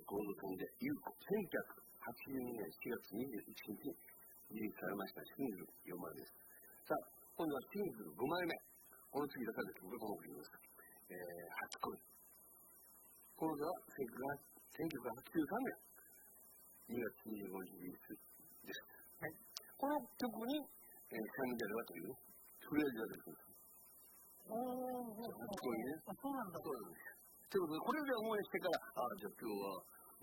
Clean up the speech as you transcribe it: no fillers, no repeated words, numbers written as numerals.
コード戦で優子1982年7月21日にリリースされましたシングル4枚です。さあ、今度はシングル5枚目。この次出された曲がこの曲です。初恋。この曲は1983年2月25日リリースです。はい、この曲に、シャンギャルはというフレーズが出てくるんです。初恋ね。 そうなんだ。 そうなんです。ということで、これで応援してから、じゃあ今日は